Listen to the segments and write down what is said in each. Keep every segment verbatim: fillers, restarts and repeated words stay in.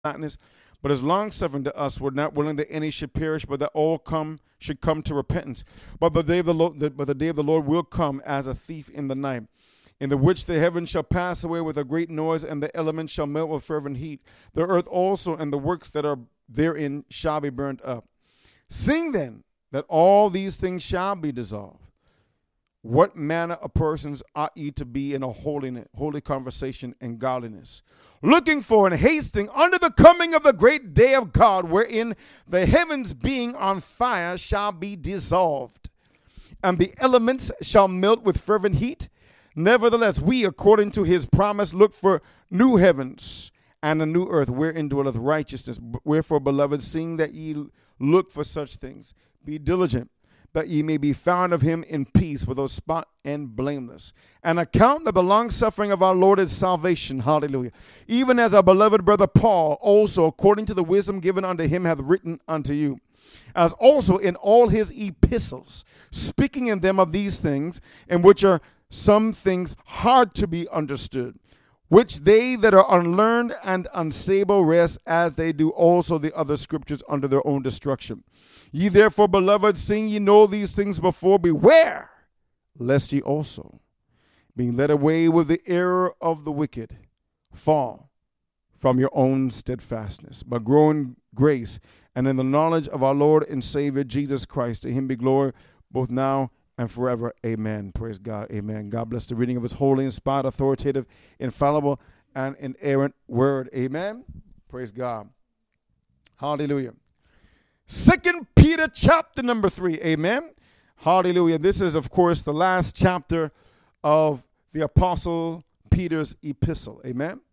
slackness, but is long-suffering to us. We're not willing that any should perish, but that all come should come to repentance. But the day of the Lord, but the day of the Lord will come as a thief in the night, in the which the heavens shall pass away with a great noise, and the elements shall melt with fervent heat. The earth also and the works that are therein shall be burnt up. Seeing then that all these things shall be dissolved, what manner of persons ought ye to be in a holy, holy conversation and godliness, looking for and hasting unto the coming of the great day of God, wherein the heavens being on fire shall be dissolved, and the elements shall melt with fervent heat? Nevertheless, we, according to his promise, look for new heavens and a new earth, wherein dwelleth righteousness. Wherefore, beloved, seeing that ye look for such things, be diligent, that ye may be found of him in peace, without spot and blameless. And account that the long-suffering of our Lord is salvation. Hallelujah. Even as our beloved brother Paul also, according to the wisdom given unto him, hath written unto you, as also in all his epistles, speaking in them of these things, in which are some things hard to be understood, which they that are unlearned and unstable rest, as they do also the other scriptures under their own destruction. Ye therefore, beloved, seeing ye know these things before, beware, lest ye also, being led away with the error of the wicked, fall from your own steadfastness, but grow in grace and in the knowledge of our Lord and Savior Jesus Christ. To him be glory both now and forever. Amen. Praise God. Amen. God bless the reading of his holy, inspired, authoritative, infallible, and inerrant word. Amen. Praise God. Hallelujah. Second Peter chapter number three. Amen. Hallelujah. This is, of course, the last chapter of the Apostle Peter's epistle. Amen.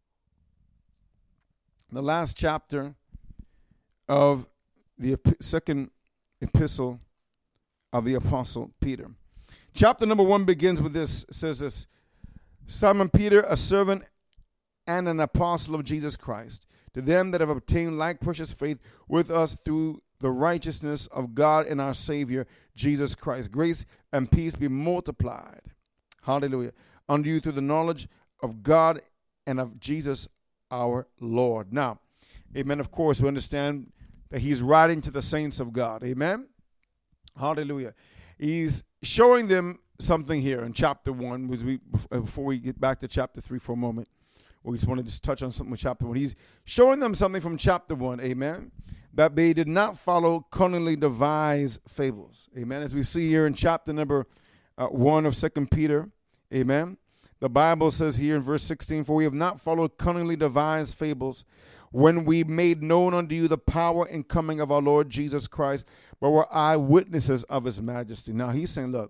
The last chapter of the ep- second epistle of the Apostle Peter. Chapter number one begins with this. It says this: Simon Peter, a servant and an apostle of Jesus Christ, to them that have obtained like precious faith with us through the righteousness of God and our Savior, Jesus Christ. Grace and peace be multiplied. Hallelujah. Unto you through the knowledge of God and of Jesus our Lord. Now, amen, of course, we understand that he's writing to the saints of God. Amen. Hallelujah. He's showing them something here in chapter one, which we, before we get back to chapter three for a moment. We just wanted to touch on something with chapter one. He's showing them something from chapter one, amen, that they did not follow cunningly devised fables, amen. As we see here in chapter number uh, one of Second Peter, amen, the Bible says here in verse sixteen, for we have not followed cunningly devised fables when we made known unto you the power and coming of our Lord Jesus Christ, but were eyewitnesses of his majesty. Now he's saying, look,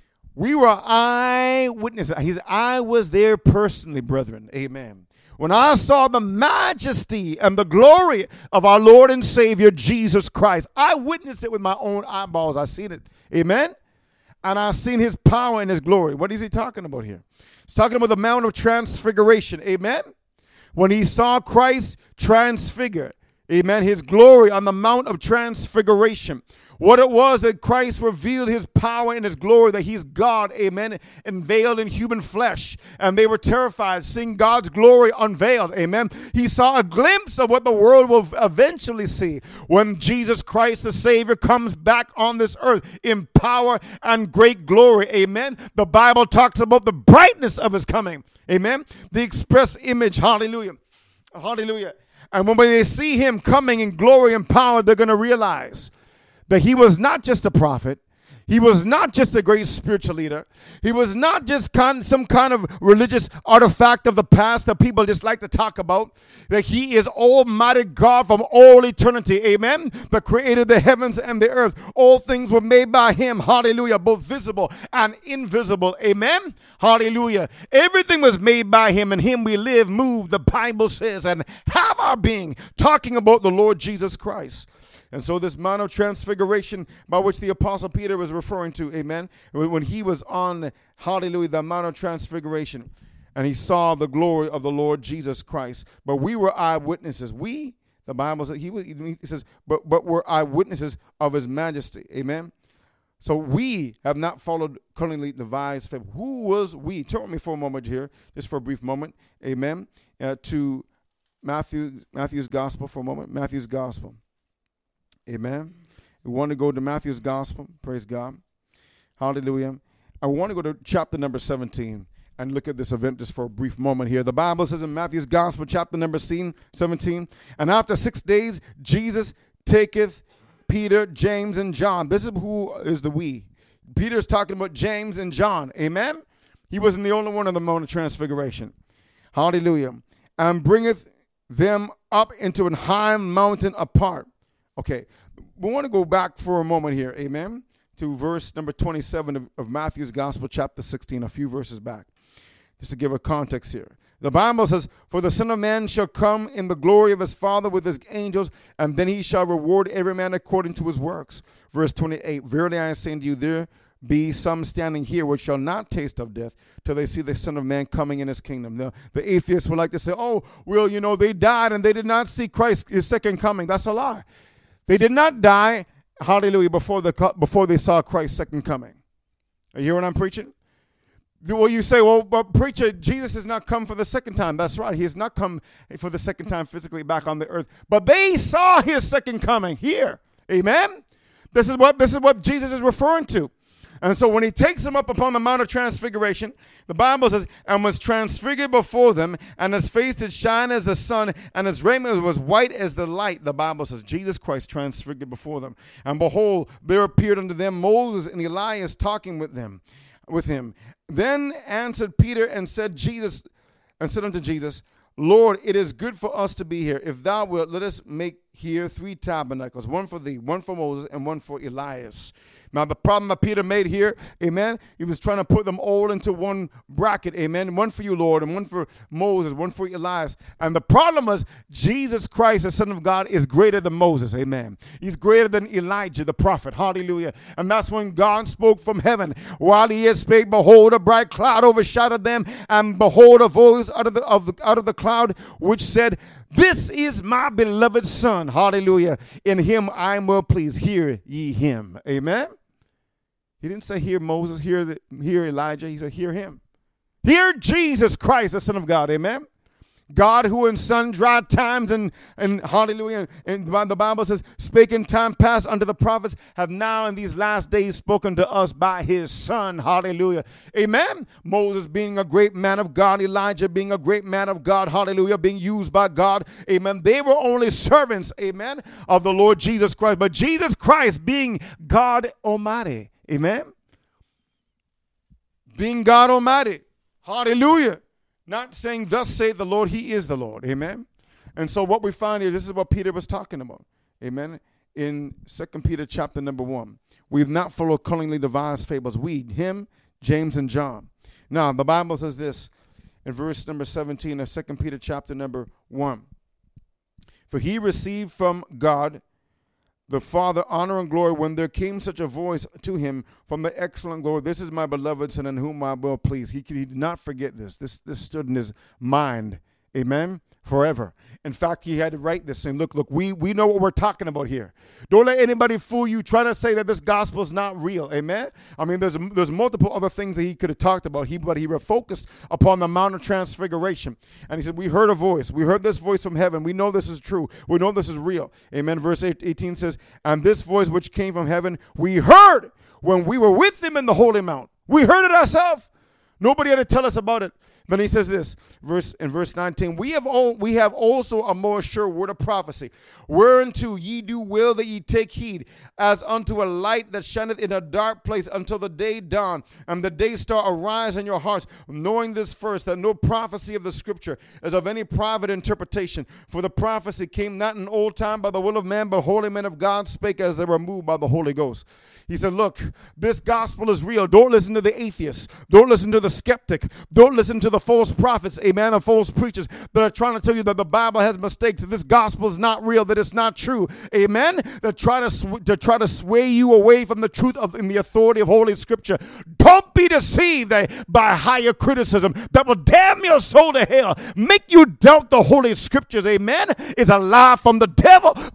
we were eyewitnesses. He said, I was there personally, brethren. Amen. When I saw the majesty and the glory of our Lord and Savior, Jesus Christ, I witnessed it with my own eyeballs. I seen it. Amen. And I seen his power and his glory. What is he talking about here? He's talking about the Mount of Transfiguration. Amen. When he saw Christ transfigured, amen, his glory on the Mount of Transfiguration. What it was that Christ revealed his power and his glory, that he's God, amen, and veiled in human flesh. And they were terrified, seeing God's glory unveiled, amen. He saw a glimpse of what the world will eventually see when Jesus Christ, the Savior, comes back on this earth in power and great glory, amen. The Bible talks about the brightness of his coming, amen. The express image, hallelujah, hallelujah. And when they see him coming in glory and power, they're going to realize that he was not just a prophet. He was not just a great spiritual leader. He was not just kind, some kind of religious artifact of the past that people just like to talk about. That he is Almighty God from all eternity. Amen. That created the heavens and the earth. All things were made by him. Hallelujah. Both visible and invisible. Amen. Hallelujah. Everything was made by him. In him we live, move, the Bible says, and have our being. Talking about the Lord Jesus Christ. And so this Mount of Transfiguration by which the Apostle Peter was referring to, amen, when he was on, hallelujah, the Mount of Transfiguration, and he saw the glory of the Lord Jesus Christ. But we were eyewitnesses. We, the Bible says, he, was, he says, but, but we're eyewitnesses of his majesty, amen. So we have not followed cunningly devised fable. Who was we? Turn with me for a moment here, just for a brief moment, amen, uh, to Matthew, Matthew's gospel for a moment. Matthew's gospel. Amen. We want to go to Matthew's gospel. Praise God. Hallelujah. I want to go to chapter number seventeen and look at this event just for a brief moment here. The Bible says in Matthew's gospel, chapter number seventeen, and after six days, Jesus taketh Peter, James, and John. This is who is the we. Peter's talking about James and John. Amen. He wasn't the only one on the Mount of Transfiguration. Hallelujah. And bringeth them up into an high mountain apart. Okay. We want to go back for a moment here. Amen. To verse number twenty-seven of, of Matthew's gospel, chapter sixteen, a few verses back. Just to give a context here. The Bible says, for the Son of Man shall come in the glory of his Father with his angels, and then he shall reward every man according to his works. Verse twenty-eight, verily I say unto you, there be some standing here which shall not taste of death till they see the Son of Man coming in his kingdom. The, the atheists would like to say, oh, well, you know, they died and they did not see Christ, his second coming. That's a lie. They did not die, hallelujah, before, the, before they saw Christ's second coming. You hear what I'm preaching? Well, you say, well, but preacher, Jesus has not come for the second time. That's right. He has not come for the second time physically back on the earth. But they saw his second coming here. Amen? This is what, this is what Jesus is referring to. And so when he takes them up upon the Mount of Transfiguration, the Bible says, and was transfigured before them, and his face did shine as the sun, and his raiment was white as the light. The Bible says, Jesus Christ transfigured before them. And behold, there appeared unto them Moses and Elias talking with them, with him. Then answered Peter and said, Jesus, and said unto Jesus, Lord, it is good for us to be here. If thou wilt, let us make here three tabernacles, one for thee, one for Moses, and one for Elias. Now, the problem that Peter made here, amen, he was trying to put them all into one bracket, amen, one for you, Lord, and one for Moses, one for Elias. And the problem was Jesus Christ, the Son of God, is greater than Moses, amen. He's greater than Elijah, the prophet, hallelujah. And that's when God spoke from heaven. While he had spake, behold, a bright cloud overshadowed them, and behold, a voice out of the, of the, out of the cloud, which said, this is my beloved Son, hallelujah. In him I am well pleased. Hear ye him, amen. He didn't say hear Moses, hear, the, hear Elijah. He said hear him. Hear Jesus Christ, the Son of God. Amen. God who in sundry times and, and hallelujah, and the Bible says, spake in time past unto the prophets, have now in these last days spoken to us by his Son. Hallelujah. Amen. Moses being a great man of God, Elijah being a great man of God, hallelujah, being used by God. Amen. They were only servants, amen, of the Lord Jesus Christ. But Jesus Christ being God Almighty. Amen. Being God Almighty. Hallelujah. Not saying, thus saith the Lord, he is the Lord. Amen. And so what we find here, this is what Peter was talking about. Amen. In Second Peter chapter number one. We have not followed cunningly devised fables. We, him, James, and John. Now, the Bible says this in verse number seventeen of Second Peter chapter number one. For he received from God the Father honor and glory when there came such a voice to him from the excellent glory. This is my beloved Son in whom I will please. He, he did not forget this. This this stood in his mind. Amen. Forever. In fact, he had to write this saying, look, look, we, we know what we're talking about here. Don't let anybody fool you trying to say that this gospel is not real. Amen. I mean, there's there's multiple other things that he could have talked about. He but he refocused upon the Mount of Transfiguration. And he said, we heard a voice. We heard this voice from heaven. We know this is true. We know this is real. Amen. Verse eighteen says, and this voice which came from heaven, we heard when we were with him in the holy mount. We heard it ourselves. Nobody had to tell us about it. But he says this, verse in verse nineteen, we have all we have also a more sure word of prophecy, whereunto ye do will that ye take heed, as unto a light that shineth in a dark place until the day dawn, and the day star arise in your hearts, knowing this first, that no prophecy of the scripture is of any private interpretation. For the prophecy came not in old time by the will of man, but holy men of God spake as they were moved by the Holy Ghost. He said, look, this gospel is real. Don't listen to the atheists. Don't listen to the skeptic. Don't listen to the false prophets, amen, and false preachers that are trying to tell you that the Bible has mistakes, that this gospel is not real, that it's not true, amen, that try to, sw- to try to sway you away from the truth of in the authority of Holy Scripture. Don't be deceived by higher criticism that will damn your soul to hell, make you doubt the Holy Scriptures, amen. It's a lie from the devil,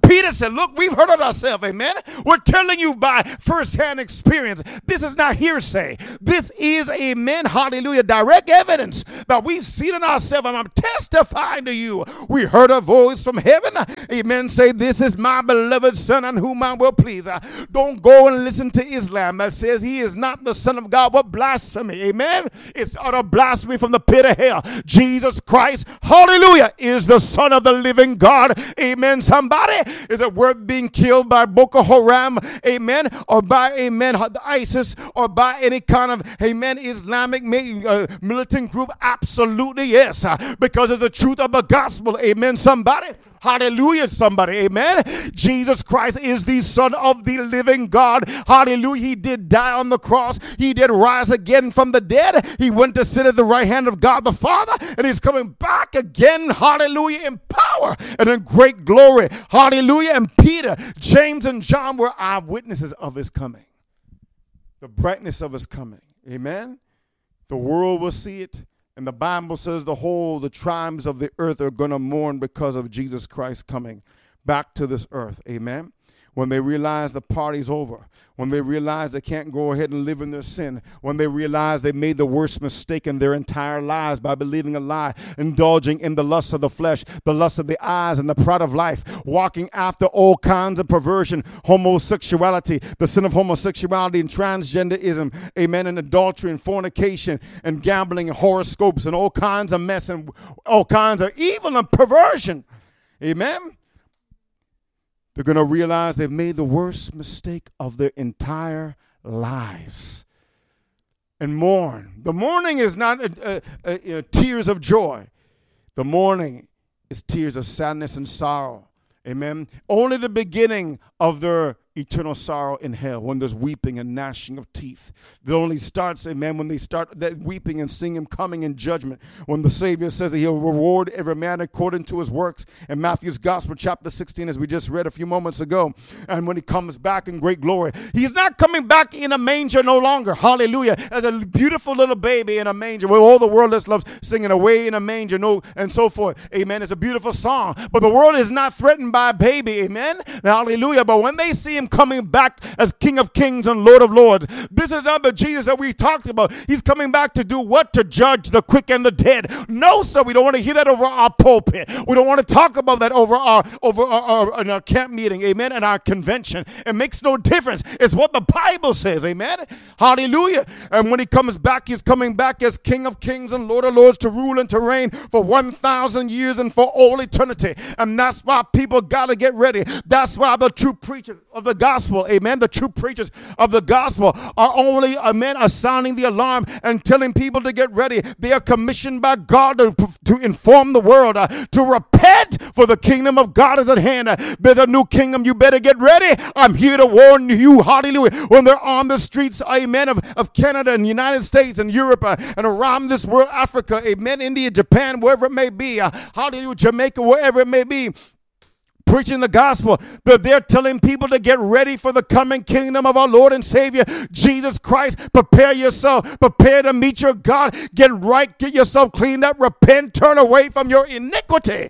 Peter said, look, we've heard it ourselves, amen. We're telling you by firsthand experience. This is not hearsay. This is, amen, hallelujah, direct evidence that we've seen it ourselves, and I'm testifying to you. We heard a voice from heaven, amen, say, this is my beloved son on whom I will please. Uh, don't go and listen to Islam that says he is not the son of God. What blasphemy, amen. It's utter blasphemy from the pit of hell. Jesus Christ, hallelujah, is the Son of the living God, amen. Somebody, is it worth being killed by Boko Haram, amen, or by, amen, ISIS, or by any kind of, amen, Islamic uh, militant group? Absolutely yes, uh, because of the truth of the gospel, amen. Somebody, hallelujah, somebody, amen. Jesus Christ is the Son of the living God, hallelujah. He did die on the cross. He did rise again from the dead. He went to sit at the right hand of God the Father, and he's coming back again, hallelujah, in power and in great glory, hallelujah. And Peter, James, and John were eyewitnesses of his coming, the brightness of his coming, amen. The world will see it. And the Bible says the whole, the tribes of the earth are going to mourn because of Jesus Christ coming back to this earth. Amen. When they realize the party's over, when they realize they can't go ahead and live in their sin, when they realize they made the worst mistake in their entire lives by believing a lie, indulging in the lust of the flesh, the lust of the eyes, and the pride of life, walking after all kinds of perversion, homosexuality, the sin of homosexuality and transgenderism, amen, and adultery and fornication and gambling and horoscopes and all kinds of mess and all kinds of evil and perversion, amen. They're going to realize they've made the worst mistake of their entire lives and mourn. The mourning is not uh, uh, uh, tears of joy. The mourning is tears of sadness and sorrow. Amen. Only the beginning of their eternal sorrow in hell, when there's weeping and gnashing of teeth. It only starts, amen, when they start that weeping and seeing him coming in judgment. When the Savior says that he'll reward every man according to his works in Matthew's Gospel, chapter sixteen, as we just read a few moments ago. And when he comes back in great glory, he's not coming back in a manger no longer. Hallelujah. As a beautiful little baby in a manger, where all the world just loves singing away in a manger, no, and so forth. Amen. It's a beautiful song. But the world is not threatened by a baby. Amen. Hallelujah. But when they see him coming back as King of Kings and Lord of Lords, this is not the Jesus that we talked about. He's coming back to do what? To judge the quick and the dead. No, sir, we don't want to hear that over our pulpit. We don't want to talk about that over our over our, our in our camp meeting, amen, and our convention. It makes no difference. It's what the Bible says, amen. Hallelujah. And when he comes back, he's coming back as King of Kings and Lord of Lords, to rule and to reign for one thousand years and for all eternity. And that's why people got to get ready. That's why the true preachers of the gospel, amen, the true preachers of the gospel are only, amen, are sounding the alarm and telling people to get ready. They are commissioned by God to, to inform the world, uh, to repent, for the kingdom of God is at hand. Uh, there's a new kingdom. You better get ready. I'm here to warn you, hallelujah, when they're on the streets, amen, of, of Canada and the United States and Europe uh, and around this world, Africa, amen, India, Japan, wherever it may be, uh, hallelujah, Jamaica, wherever it may be, preaching the gospel, but they're telling people to get ready for the coming kingdom of our Lord and Savior, Jesus Christ. Prepare yourself. Prepare to meet your God. Get right. Get yourself cleaned up. Repent. Turn away from your iniquity.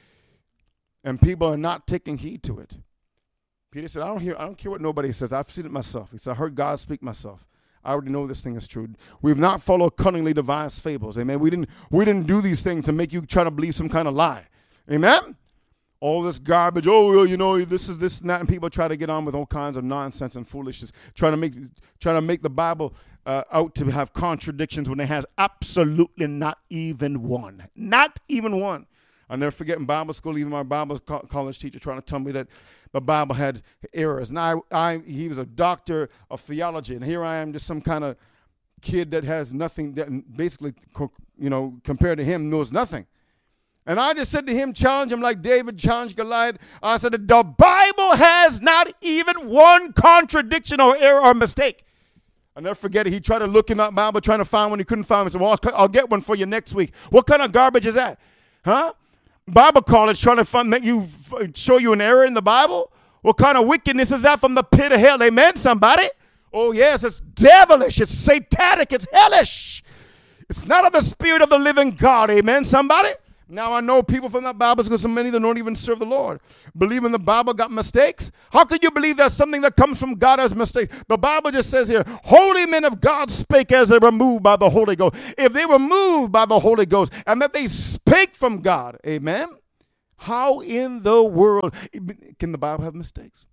And people are not taking heed to it. Peter said, I don't hear, I don't care what nobody says. I've seen it myself. He said, I heard God speak myself. I already know this thing is true. We've not followed cunningly devised fables. Amen. We didn't, we didn't do these things to make you try to believe some kind of lie. Amen. All this garbage, oh, well, you know, this is this and that, and people try to get on with all kinds of nonsense and foolishness, trying to make trying to make the Bible uh, out to have contradictions when it has absolutely not even one. Not even one. I'll never forget in Bible school, even my Bible co- college teacher trying to tell me that the Bible had errors. And I, I, he was a doctor of theology, and here I am, just some kind of kid that has nothing, that basically, you know, compared to him, knows nothing. And I just said to him, challenge him like David challenged Goliath. I said, the Bible has not even one contradiction or error or mistake. I'll never forget it. He tried to look in that Bible, trying to find one. He couldn't find one. He said, well, I'll, I'll get one for you next week. What kind of garbage is that? Huh? Bible college trying to find, make you show you an error in the Bible? What kind of wickedness is that from the pit of hell? Amen, somebody? Oh, yes, it's devilish. It's satanic. It's hellish. It's not of the Spirit of the living God. Amen, somebody? Now I know people from that Bible, because so many that don't even serve the Lord believe in the Bible got mistakes. How could you believe that something that comes from God has mistakes? The Bible just says here, holy men of God spake as they were moved by the Holy Ghost. If they were moved by the Holy Ghost and that they spake from God, amen, how in the world can the Bible have mistakes?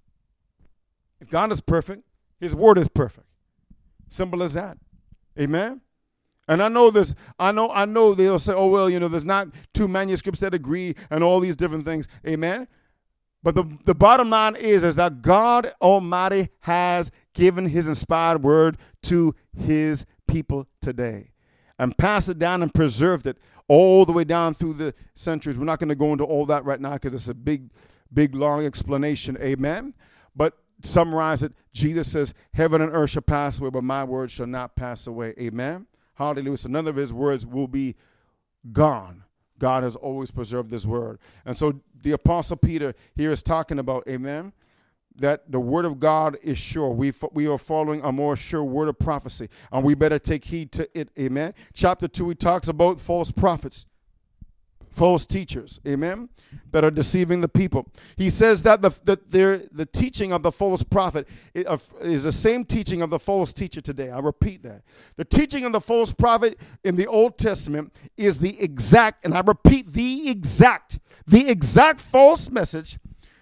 If God is perfect, his word is perfect. Simple as that. Amen. And I know this, I know, I know they'll say, oh, well, you know, there's not two manuscripts that agree and all these different things. Amen. But the, the bottom line is, is that God Almighty has given his inspired word to his people today and passed it down and preserved it all the way down through the centuries. We're not going to go into all that right now because it's a big, big, long explanation. Amen. But summarize it, Jesus says, heaven and earth shall pass away, but my word shall not pass away. Amen. Hallelujah. So none of his words will be gone. God has always preserved this word. And so the Apostle Peter here is talking about, amen, that the word of God is sure. We, we are following a more sure word of prophecy, and we better take heed to it. Amen. Chapter two, he talks about false prophets, false teachers, amen, that are deceiving the people. He says that the the, the teaching of the false prophet is the same teaching of the false teacher today. I repeat that. The teaching of the false prophet in the Old Testament is the exact, and I repeat, the exact, the exact false message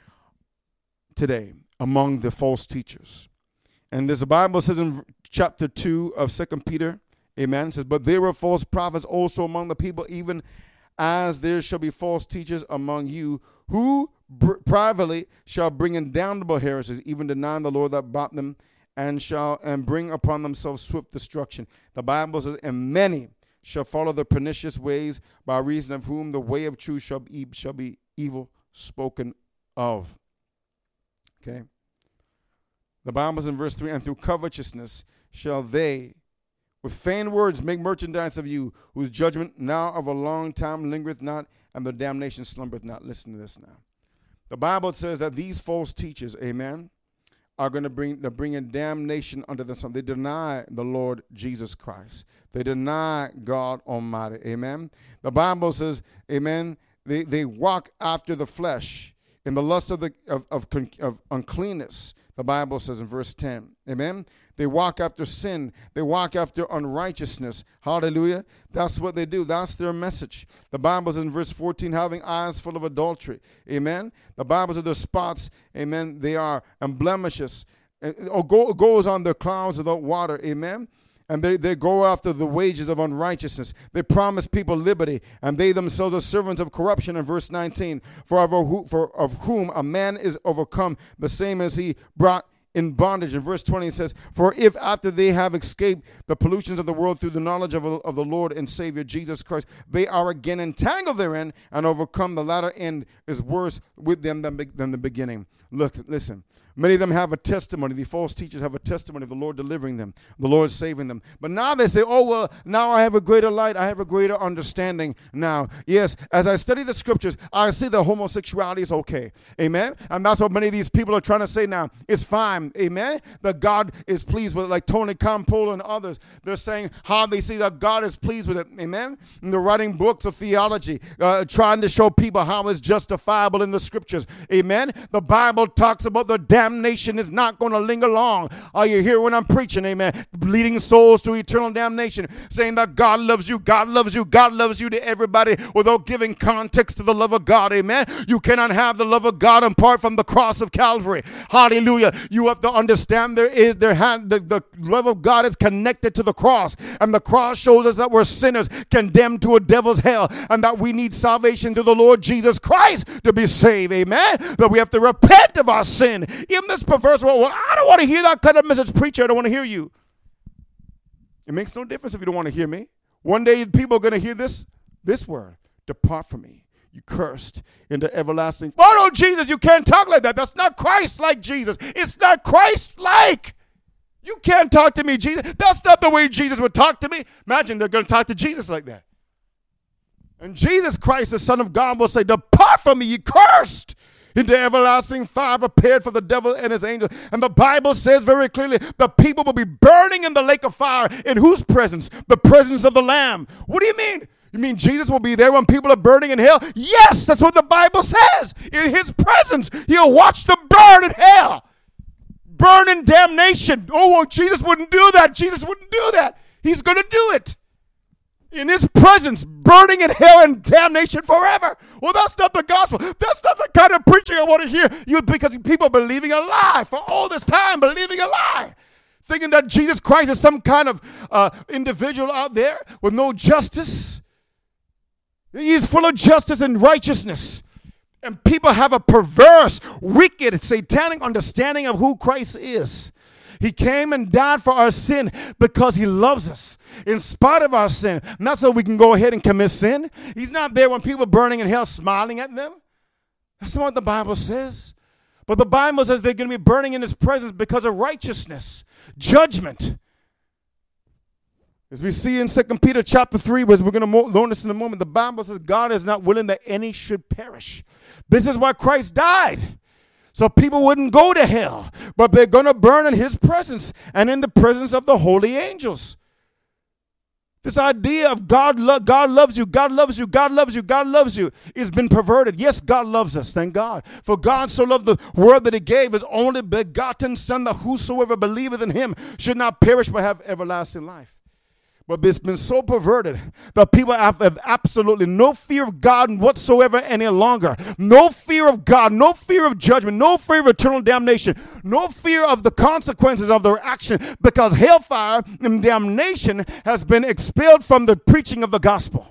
today among the false teachers. And this the Bible says in chapter two of Second Peter, amen, it says, but there were false prophets also among the people, even as there shall be false teachers among you, who br- privately shall bring in damnable heresies, even denying the Lord that bought them, and shall and bring upon themselves swift destruction. The Bible says, and many shall follow the pernicious ways, by reason of whom the way of truth shall be, shall be evil spoken of. Okay. The Bible says in verse three, and through covetousness shall they, with feigned words, make merchandise of you, whose judgment now of a long time lingereth not, and the damnation slumbereth not. Listen to this now. The Bible says that these false teachers, amen, are going to bring, they're bringing damnation unto themselves. They deny the Lord Jesus Christ. They deny God Almighty, amen. The Bible says, amen, they, they walk after the flesh in the lust of, the, of, of, of uncleanness. The Bible says in verse ten, amen. They walk after sin. They walk after unrighteousness. Hallelujah. That's what they do. That's their message. The Bible says in verse fourteen, having eyes full of adultery. Amen. The Bible says their spots, amen, they are and blemishes. Or go, goes on the clouds without water. Amen. And they, they go after the wages of unrighteousness. They promise people liberty, and they themselves are servants of corruption in verse nineteen. For of, who, for of whom a man is overcome, the same as he brought in bondage. In verse twenty it says, for if after they have escaped the pollutions of the world through the knowledge of, of the Lord and Savior Jesus Christ, they are again entangled therein and overcome, the latter end is worse with them than, than the beginning. Look, listen. Many of them have a testimony. The false teachers have a testimony of the Lord delivering them, the Lord saving them. But now they say, oh, well, now I have a greater light. I have a greater understanding now. Yes, as I study the scriptures, I see that homosexuality is okay. Amen? And that's what many of these people are trying to say now. It's fine. Amen? That God is pleased with it, like Tony Campolo and others. They're saying how they see that God is pleased with it. Amen? And they're writing books of theology, uh, trying to show people how it's justifiable in the scriptures. Amen? The Bible talks about the damn damnation is not going to linger long. Are you here when I'm preaching? Amen. Leading souls to eternal damnation, saying that God loves you, God loves you, God loves you to everybody without giving context to the love of God. Amen. You cannot have the love of God apart from the cross of Calvary. Hallelujah. You have to understand there is there had the, the love of God is connected to the cross, and the cross shows us that we're sinners condemned to a devil's hell, and that we need salvation through the Lord Jesus Christ to be saved. Amen. That we have to repent of our sin. In this perverse world, well, I don't want to hear that kind of message, preacher. I don't want to hear you. It makes no difference if you don't want to hear me. One day people are going to hear this, this word. Depart from me, you cursed, into everlasting. Oh, no, Jesus, you can't talk like that. That's not Christ-like, Jesus. It's not Christ-like. You can't talk to me, Jesus. That's not the way Jesus would talk to me. Imagine they're going to talk to Jesus like that. And Jesus Christ, the Son of God, will say, depart from me, you cursed, into everlasting fire prepared for the devil and his angels. And the Bible says very clearly, the people will be burning in the lake of fire. In whose presence? The presence of the Lamb. What do you mean? You mean Jesus will be there when people are burning in hell? Yes, that's what the Bible says. In his presence, he'll watch them burn in hell. Burn in damnation. Oh, well, Jesus wouldn't do that. Jesus wouldn't do that. He's going to do it. In his presence, burning in hell and damnation forever. Well, that's not the gospel. That's not the kind of preaching I want to hear. You, because people believing a lie for all this time, believing a lie. Thinking that Jesus Christ is some kind of uh, individual out there with no justice. He is full of justice and righteousness. And people have a perverse, wicked, satanic understanding of who Christ is. He came and died for our sin because he loves us in spite of our sin. Not so we can go ahead and commit sin. He's not there when people are burning in hell smiling at them. That's not what the Bible says. But the Bible says they're going to be burning in his presence because of righteousness, judgment. As we see in Second Peter chapter three, which we're going to learn this in a moment, the Bible says God is not willing that any should perish. This is why Christ died. So people wouldn't go to hell, but they're going to burn in his presence and in the presence of the holy angels. This idea of God, lo- God loves you, God loves you, God loves you, God loves you has been perverted. Yes, God loves us, thank God. For God so loved the world that he gave his only begotten Son, that whosoever believeth in him should not perish but have everlasting life. But it's been so perverted that people have, have absolutely no fear of God whatsoever any longer. No fear of God, no fear of judgment, no fear of eternal damnation, no fear of the consequences of their action, because hellfire and damnation has been expelled from the preaching of the gospel.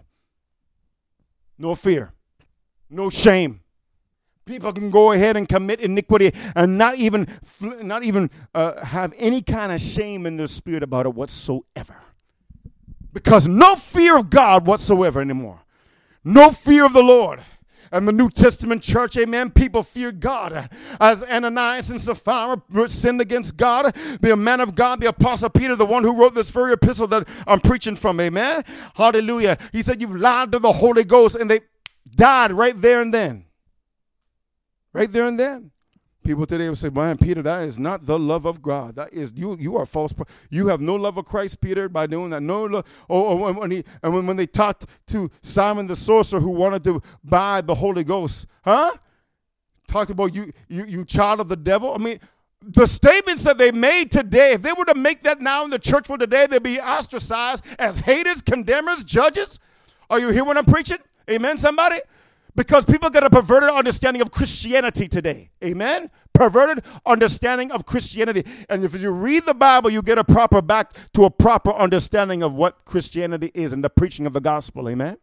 No fear, no shame. People can go ahead and commit iniquity and not even, not even uh, have any kind of shame in their spirit about it whatsoever. Because no fear of God whatsoever anymore. No fear of the Lord. And the New Testament church, amen, people feared God. As Ananias and Sapphira sinned against God, the man of God, the Apostle Peter, the one who wrote this very epistle that I'm preaching from, amen. Hallelujah. He said, you've lied to the Holy Ghost, and they died right there and then. Right there and then. People today will say, man, Peter, that is not the love of God. That is, you you are false. You have no love of Christ, Peter, by doing that. No love. Oh, oh, when he, and when, when they talked to Simon the sorcerer who wanted to buy the Holy Ghost, huh? Talked about you, you, you child of the devil. I mean, the statements that they made today, if they were to make that now in the church for today, they'd be ostracized as haters, condemners, judges. Are you hearing what I'm preaching? Amen, somebody? Because people get a perverted understanding of Christianity today. Amen? Perverted understanding of Christianity. And if you read the Bible, you get a proper back to a proper understanding of what Christianity is and the preaching of the gospel. Amen?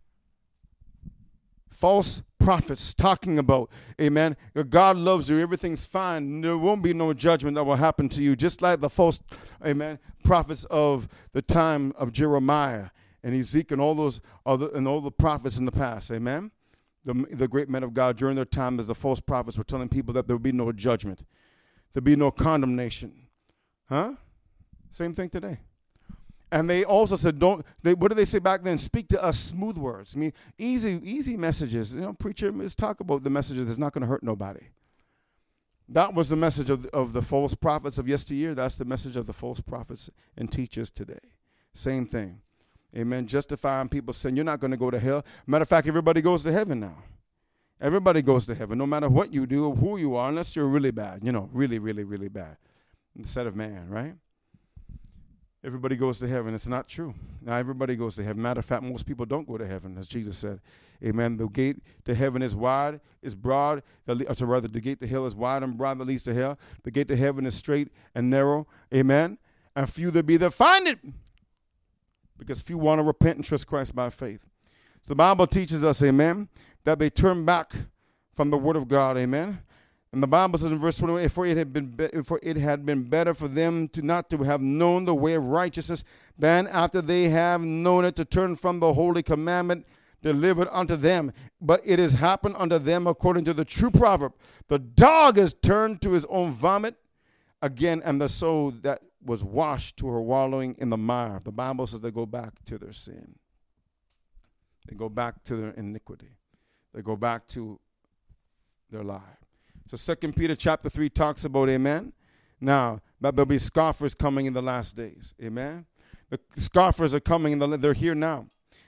False prophets talking about, amen, God loves you, everything's fine. There won't be no judgment that will happen to you. Just like the false, amen, prophets of the time of Jeremiah and Ezekiel and all those other and all the prophets in the past. Amen? The, the great men of God during their time as the false prophets were telling people that there would be no judgment. There would be no condemnation. Huh? Same thing today. And they also said, don't, they, what did they say back then? Speak to us smooth words. I mean, easy, easy messages. You know, preacher, let's talk about the messages that's not going to hurt nobody. That was the message of the, of the false prophets of yesteryear. That's the message of the false prophets and teachers today. Same thing. Amen. Justifying people saying you're not going to go to hell. Matter of fact, everybody goes to heaven now. Everybody goes to heaven, no matter what you do or who you are, unless you're really bad, you know, really, really, really bad. Instead of man, right? Everybody goes to heaven. It's not true. Now, everybody goes to heaven. Matter of fact, most people don't go to heaven, as Jesus said. Amen. The gate to heaven is wide, is broad. The, or rather, the gate to hell is wide and broad that leads to hell. The gate to heaven is straight and narrow. Amen. And few there be that find it. Because few want to repent and trust Christ by faith. So the Bible teaches us, amen, that they turn back from the word of God, amen. And the Bible says in verse twenty-one, for it had been be- for it had been better for them to not to have known the way of righteousness than after they have known it to turn from the holy commandment delivered unto them. But it has happened unto them according to the true proverb. The dog is turned to his own vomit again, and the soul that was washed to her wallowing in the mire. The Bible says they go back to their sin. They go back to their iniquity. They go back to their lie. So Second Peter chapter three talks about, amen, now that there'll be scoffers coming in the last days. Amen. The scoffers are coming, in the, they're here now.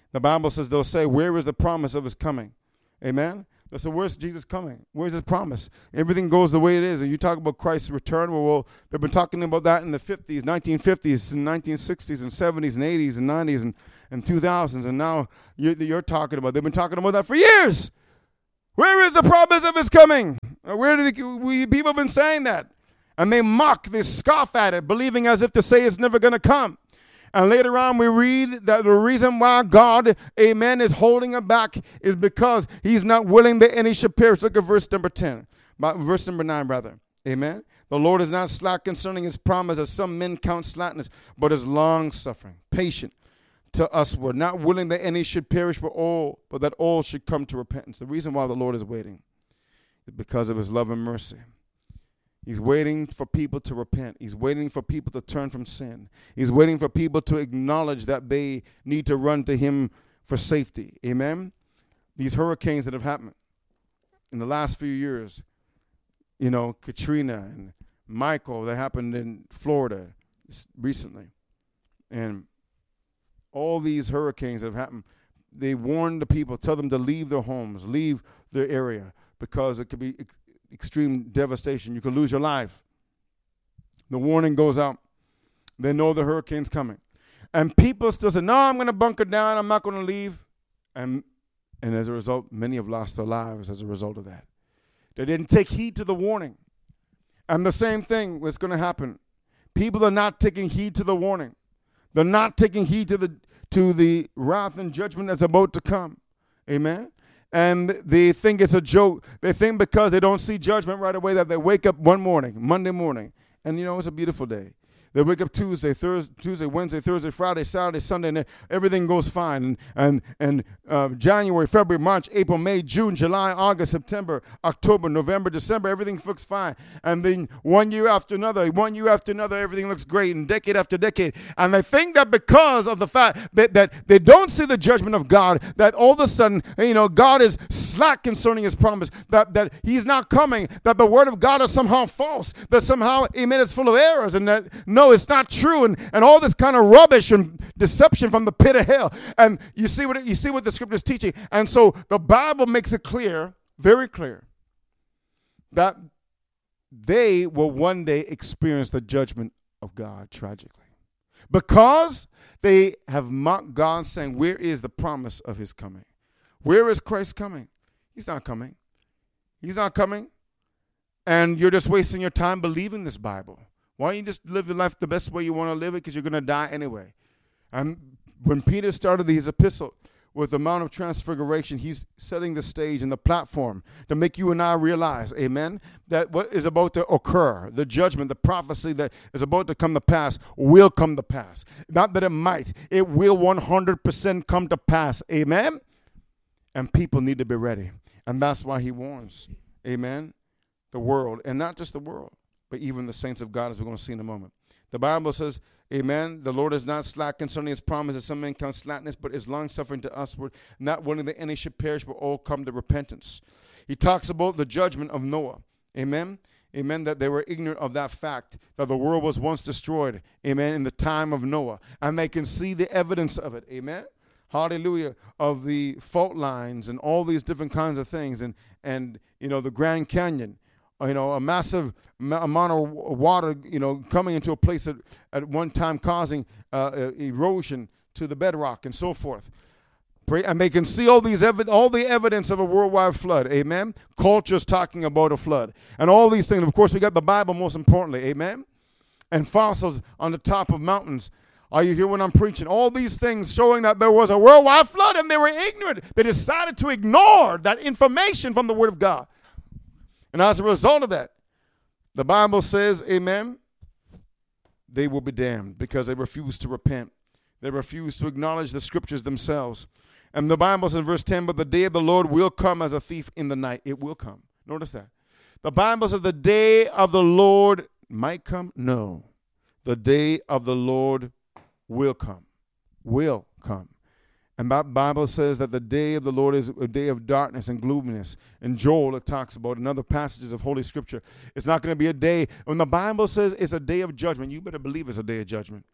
The Bible says they'll say, where is the promise of his coming? Amen? They'll say, where's Jesus coming? Where's his promise? Everything goes the way it is. And you talk about Christ's return. Well, well they've been talking about that in the fifties, nineteen fifties, and nineteen sixties, and seventies, and eighties, and nineties, and, and two thousands. And now you're, you're talking about, they've been talking about that for years. Where is the promise of his coming? Where did it, we, people have been saying that? And they mock, they scoff at it, believing as if to say it's never going to come. And later on we read that the reason why God, amen, is holding it back is because he's not willing that any should perish. Look at verse number ten, verse number nine, rather. Amen. The Lord is not slack concerning his promise, as some men count slackness, but is long-suffering, patient to usward, not willing that any should perish, but all, but that all should come to repentance. The reason why the Lord is waiting is because of his love and mercy. He's waiting for people to repent. He's waiting for people to turn from sin. He's waiting for people to acknowledge that they need to run to him for safety. Amen? These hurricanes that have happened in the last few years, you know, Katrina and Michael, that happened in Florida recently. And all these hurricanes that have happened, they warn the people, tell them to leave their homes, leave their area, because it could be extreme devastation. You could lose your life. The warning goes out. They know the hurricane's coming. And people still say, no, I'm going to bunker down. I'm not going to leave. And, and as a result, many have lost their lives as a result of that. They didn't take heed to the warning. And the same thing was going to happen. People are not taking heed to the warning. They're not taking heed to the to the wrath and judgment that's about to come. Amen? And they think it's a joke. They think because they don't see judgment right away that they wake up one morning, Monday morning, and, you know, it's a beautiful day. They wake up Tuesday, Thursday, Tuesday, Wednesday, Thursday, Friday, Saturday, Sunday, and everything goes fine. And and and uh, January, February, March, April, May, June, July, August, September, October, November, December, everything looks fine. And then one year after another, one year after another, everything looks great, and decade after decade. And they think that because of the fact that, that they don't see the judgment of God, that all of a sudden, you know, God is slack concerning his promise, that, that he's not coming, that the word of God is somehow false, that somehow, amen, it's full of errors, and that, no, it's not true, and, and all this kind of rubbish and deception from the pit of hell. And you see what it, you see what the scripture is teaching. And so the Bible makes it clear, very clear, that they will one day experience the judgment of God tragically, because they have mocked God, saying, where is the promise of his coming? Where is Christ coming? He's not coming. He's not coming. And you're just wasting your time believing this Bible. Why don't you just live your life the best way you want to live it, because you're going to die anyway. And when Peter started his epistle with the Mount of Transfiguration, he's setting the stage and the platform to make you and I realize, amen, that what is about to occur, the judgment, the prophecy that is about to come to pass, will come to pass. Not that it might. It will one hundred percent come to pass. Amen? And people need to be ready. And that's why he warns, amen, the world, and not just the world, but even the saints of God, as we're going to see in a moment. The Bible says, amen, the Lord is not slack concerning his promise, as some men count slackness, but is long-suffering to usward, not willing that any should perish, but all come to repentance. He talks about the judgment of Noah. Amen. Amen, that they were ignorant of that fact, that the world was once destroyed, amen, in the time of Noah. And they can see the evidence of it, amen. Hallelujah, of the fault lines and all these different kinds of things. And, and you know, the Grand Canyon. You know, a massive amount of water, you know, coming into a place at, at one time causing uh, erosion to the bedrock and so forth. Pray, and they can see all these evi- all the evidence of a worldwide flood. Amen. Culture's talking about a flood. And all these things. Of course, we got the Bible most importantly. Amen. And fossils on the top of mountains. Are you hearing what I'm preaching? All these things showing that there was a worldwide flood, and they were ignorant. They decided to ignore that information from the Word of God. And as a result of that, the Bible says, amen, they will be damned because they refuse to repent. They refuse to acknowledge the scriptures themselves. And the Bible says in verse ten, but the day of the Lord will come as a thief in the night. It will come. Notice that. The Bible says the day of the Lord might come. No. The day of the Lord will come. Will come. And that Bible says that the day of the Lord is a day of darkness and gloominess. And Joel, it talks about in other passages of Holy Scripture. It's not going to be a day. When the Bible says it's a day of judgment, you better believe it's a day of judgment.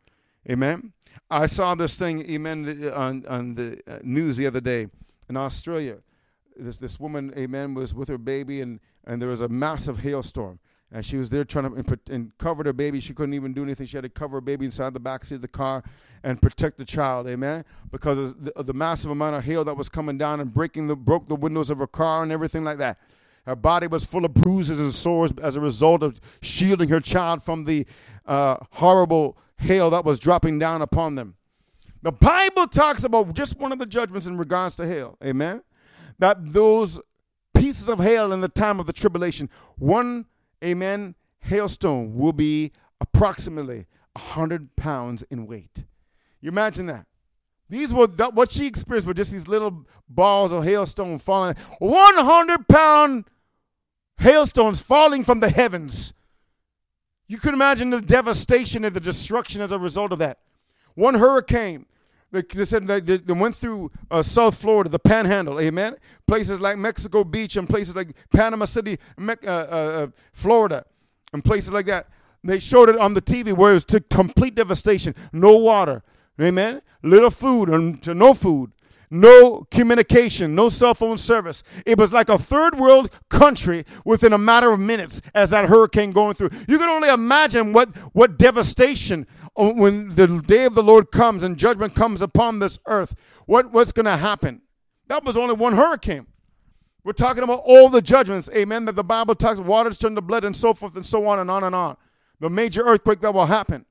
Amen. I saw this thing, amen, on, on the news the other day in Australia. This this woman, amen, was with her baby, and, and there was a massive hailstorm. And she was there trying to and, and cover her baby. She couldn't even do anything. She had to cover her baby inside the backseat of the car and protect the child, amen, because of the, of the massive amount of hail that was coming down and breaking the broke the windows of her car and everything like that. Her body was full of bruises and sores as a result of shielding her child from the uh, horrible hail that was dropping down upon them. The Bible talks about just one of the judgments in regards to hail, amen, that those pieces of hail in the time of the tribulation, one, amen, hailstone will be approximately one hundred pounds in weight. You imagine that? These were that, what she experienced were just these little balls of hailstone falling. one hundred pound hailstones falling from the heavens. You could imagine the devastation and the destruction as a result of that. One hurricane, they, they said they, they went through uh, South Florida, the Panhandle, amen? Places like Mexico Beach and places like Panama City, uh, uh, Florida, and places like that. They showed it on the T V where it was to complete devastation. No water, amen? Little food and to no food. No communication, no cell phone service. It was like a third world country within a matter of minutes as that hurricane going through. You can only imagine what, what devastation when the day of the Lord comes and judgment comes upon this earth. What, what's going to happen? That was only one hurricane. We're talking about all the judgments, amen, that the Bible talks, waters turn to blood and so forth and so on and on and on. The major earthquake that will happen.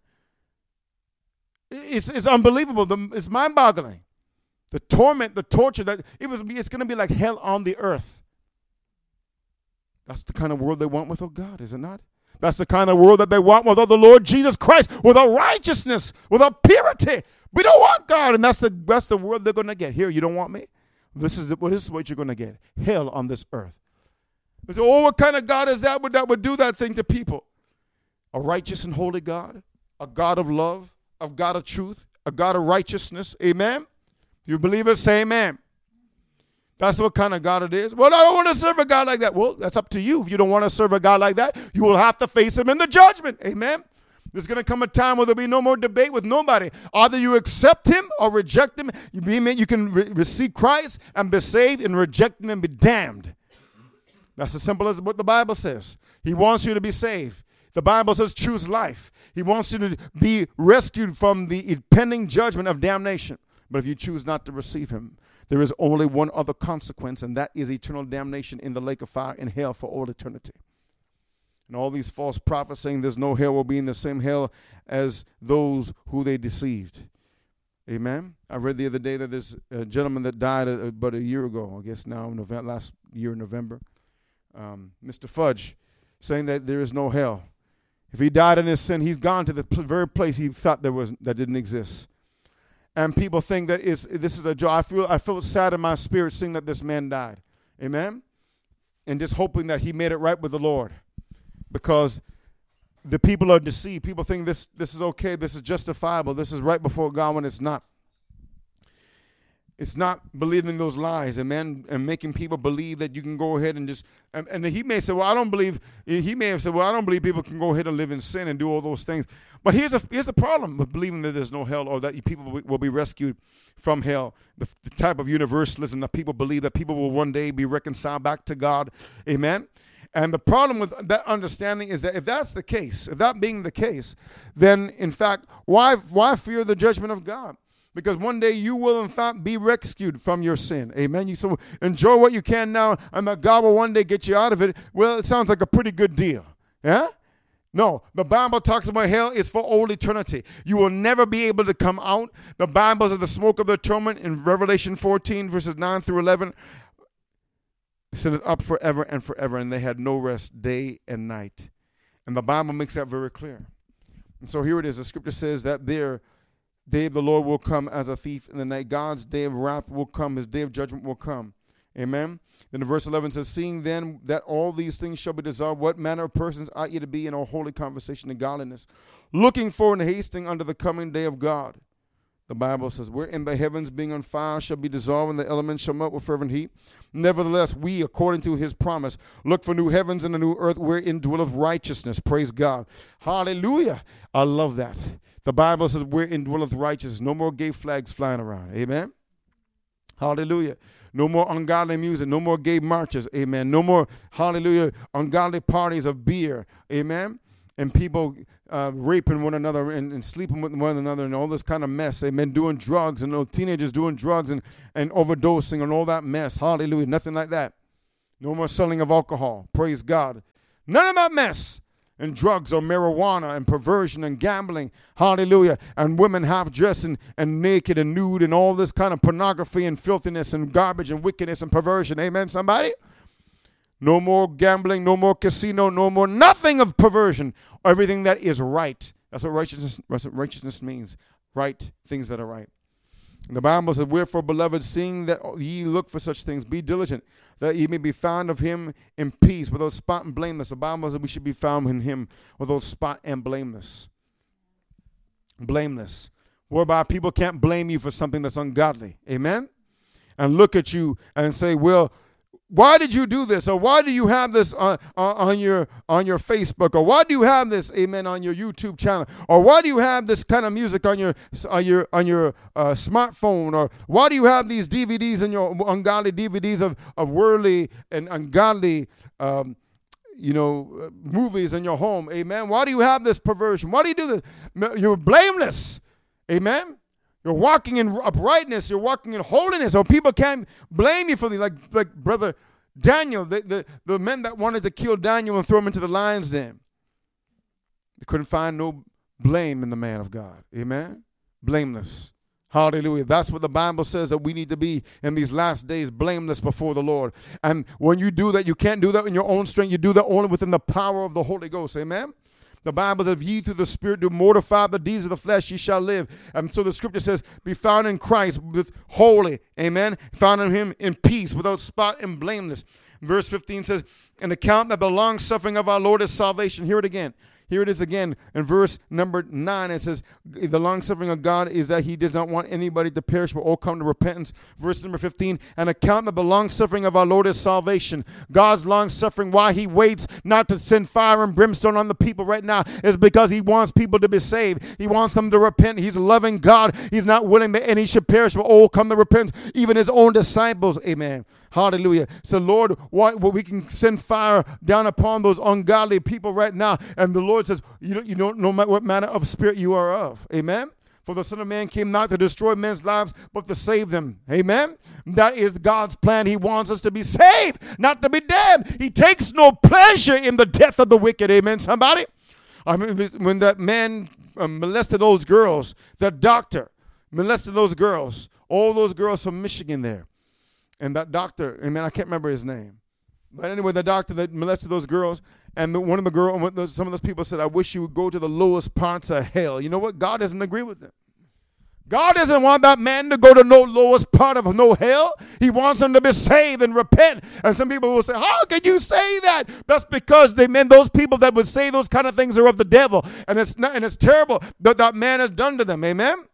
It's, it's unbelievable. The, it's mind-boggling. The torment, the torture, that it was, it's going to be like hell on the earth. That's the kind of world they want without God, is it not? That's the kind of world that they want without the Lord Jesus Christ, without righteousness, without purity. We don't want God, and that's the that's the world they're going to get. Here, you don't want me? This is, the, well, this is what you're going to get. Hell on this earth. They say, oh, what kind of God is that would, that would do that thing to people? A righteous and holy God, a God of love, a God of truth, a God of righteousness. Amen? You believe it? Say amen. That's what kind of God it is. Well, I don't want to serve a God like that. Well, that's up to you. If you don't want to serve a God like that, you will have to face him in the judgment. Amen. There's going to come a time where there'll be no more debate with nobody. Either you accept him or reject him. You, be, you can re- receive Christ and be saved, and reject him and be damned. That's as simple as what the Bible says. He wants you to be saved. The Bible says choose life. He wants you to be rescued from the impending judgment of damnation. But if you choose not to receive him, there is only one other consequence, and that is eternal damnation in the lake of fire in hell for all eternity. And all these false prophets saying there's no hell will be in the same hell as those who they deceived. Amen. I read the other day that there's a gentleman that died about a year ago, I guess now, November, last year in November, um, Mister Fudge, saying that there is no hell. If he died in his sin, he's gone to the very place he thought there was that didn't exist. And people think that it's, this is a joy. I feel I feel sad in my spirit seeing that this man died. Amen? And just hoping that he made it right with the Lord. Because the people are deceived. People think this, this is okay. This is justifiable. This is right before God when it's not. It's not believing those lies, amen, and making people believe that you can go ahead and just, and, and he may say, well, I don't believe, he may have said, well, I don't believe people can go ahead and live in sin and do all those things. But here's, a, here's the problem with believing that there's no hell or that people will, will be rescued from hell. The, the type of universalism that people believe that people will one day be reconciled back to God, amen. And the problem with that understanding is that if that's the case, if that being the case, then in fact, why why fear the judgment of God? Because one day you will, in fact, be rescued from your sin. Amen. You so enjoy what you can now, and that God will one day get you out of it. Well, it sounds like a pretty good deal. Yeah? No, the Bible talks about hell is for all eternity. You will never be able to come out. The Bible says the smoke of the atonement in Revelation fourteen, verses nine through eleven, set it up forever and forever, and they had no rest day and night. And the Bible makes that very clear. And so here it is. The scripture says that there, day of the Lord will come as a thief in the night. God's day of wrath will come. His day of judgment will come. Amen. Then in verse eleven says, seeing then that all these things shall be dissolved, what manner of persons ought ye to be in all holy conversation and godliness, looking for and hasting unto the coming day of God. The Bible says, where in the heavens being on fire shall be dissolved, and the elements shall melt with fervent heat. Nevertheless, we, according to his promise, look for new heavens and a new earth wherein dwelleth righteousness. Praise God. Hallelujah. I love that. The Bible says, wherein dwelleth righteousness. No more gay flags flying around. Amen. Hallelujah. No more ungodly music. No more gay marches. Amen. No more, hallelujah, ungodly parties of beer. Amen. And people uh, raping one another and, and sleeping with one another and all this kind of mess. Amen. Doing drugs and little teenagers doing drugs and, and overdosing and all that mess. Hallelujah. Nothing like that. No more selling of alcohol. Praise God. None of that mess. And drugs or marijuana and perversion and gambling. Hallelujah. And women half dressed and, and naked and nude and all this kind of pornography and filthiness and garbage and wickedness and perversion. Amen, somebody? No more gambling, no more casino, no more nothing of perversion. Everything that is right. That's what righteousness, that's what righteousness means. Right, things that are right. And the Bible says, wherefore, beloved, seeing that ye look for such things, be diligent, that ye may be found of him in peace, without spot and blameless. The Bible says we should be found in him without spot and blameless. Blameless. Whereby people can't blame you for something that's ungodly. Amen? And look at you and say, well, why did you do this? Or why do you have this on, on your on your Facebook? Or why do you have this, amen, on your YouTube channel? Or why do you have this kind of music on your on your on your uh, smartphone? Or why do you have these D V Ds and your ungodly D V Ds of, of worldly and ungodly um, you know, movies in your home? Amen. Why do you have this perversion? Why do you do this? You're blameless. Amen. You're walking in uprightness. You're walking in holiness. So people can't blame you for the, like, like Brother Daniel, the, the, the men that wanted to kill Daniel and throw him into the lion's den. They couldn't find no blame in the man of God. Amen? Blameless. Hallelujah. That's what the Bible says, that we need to be in these last days, blameless before the Lord. And when you do that, you can't do that in your own strength. You do that only within the power of the Holy Ghost. Amen? The Bible says, if ye through the Spirit do mortify the deeds of the flesh, ye shall live. And so the scripture says, be found in Christ with holy, amen, found in him in peace, without spot and blameless. Verse fifteen says, and account that the long suffering of our Lord is salvation. Hear it again. Here it is again in verse number nine. It says, the long suffering of God is that he does not want anybody to perish, but all come to repentance. Verse number fifteen, and account that the long suffering of our Lord is salvation. God's long suffering, why he waits not to send fire and brimstone on the people right now, is because he wants people to be saved. He wants them to repent. He's a loving God. He's not willing that any should perish, but all come to repentance, even his own disciples. Amen. Hallelujah. So, Lord, what, what we can send fire down upon those ungodly people right now. And the Lord says, you don't, you don't know what manner of spirit you are of. Amen. For the Son of Man came not to destroy men's lives, but to save them. Amen. That is God's plan. He wants us to be saved, not to be damned. He takes no pleasure in the death of the wicked. Amen, somebody? I mean, when that man um, molested those girls, that doctor molested those girls, all those girls from Michigan there. And that doctor, I mean, I can't remember his name. But anyway, the doctor that molested those girls, and the, one of the girls, some of those people said, I wish you would go to the lowest parts of hell. You know what? God doesn't agree with them. God doesn't want that man to go to no lowest part of no hell. He wants him to be saved and repent. And some people will say, how can you say that? That's because they meant those people that would say those kind of things are of the devil. And it's not, and it's terrible that that man has done to them. Amen?